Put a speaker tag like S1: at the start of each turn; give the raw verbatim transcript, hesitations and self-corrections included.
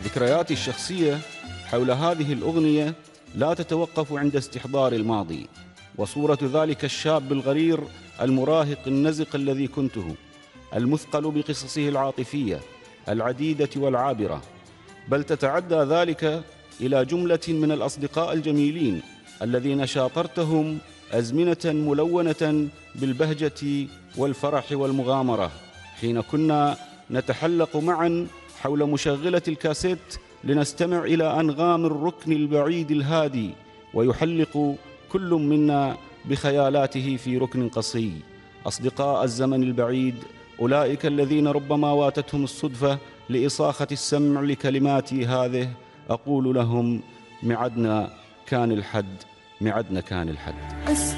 S1: ذكرياتي الشخصية حول هذه الأغنية لا تتوقف عند استحضار الماضي وصورة ذلك الشاب الغرير المراهق النزق الذي كنته، المثقل بقصصه العاطفية العديدة والعابرة، بل تتعدى ذلك إلى جملة من الأصدقاء الجميلين الذين شاطرتهم أزمنة ملونة بالبهجة والفرح والمغامرة، حين كنا نتحلق معاً حول مشغلة الكاسيت لنستمع إلى أنغام الركن البعيد الهادي، ويحلق كل منا بخيالاته في ركن قصي. أصدقاء الزمن البعيد، أولئك الذين ربما واتتهم الصدفة لإصاخة السمع لكلماتي هذه، أقول لهم: معدنا كان الحد، معدنا كان الحد.